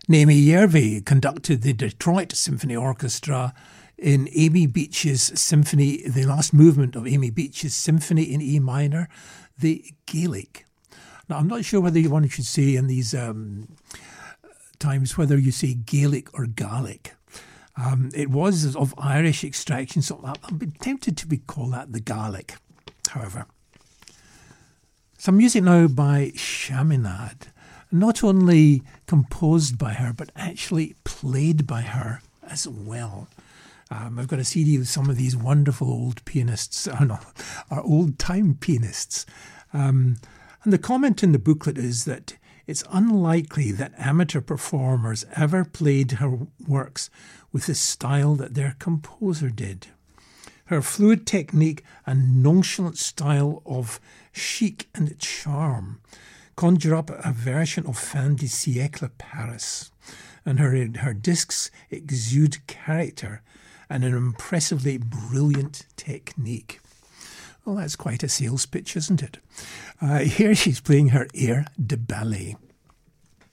Naomi Yervey conducted the Detroit Symphony Orchestra in Amy Beach's symphony, the last movement of Amy Beach's Symphony in E minor, the Gaelic. Now, I'm not sure whether one should say in these times whether you say Gaelic or Gaelic. It was of Irish extraction, so I'm tempted to call that the Gaelic, however. Some music now by Chaminade, not only composed by her, but actually played by her as well. I've got a CD with some of these wonderful old pianists, or old-time pianists. And the comment in the booklet is that it's unlikely that amateur performers ever played her works with the style that their composer did. Her fluid technique and nonchalant style of chic and charm conjure up a version of fin de siècle Paris, and her discs exude character and an impressively brilliant technique. Well, that's quite a sales pitch, isn't it? Here she's playing her air de ballet.